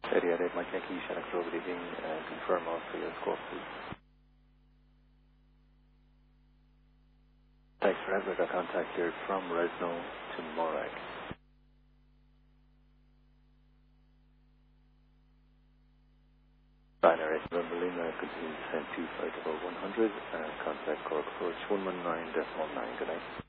Eddie Eddie, Mike Yankee, Shannon Crow, good evening. Confirm also your score, please. Thanks for having got contact here from Resno to Morag. Binary November Lima continues to send 25 to 100. Contact Cork approach 119.9. Good night.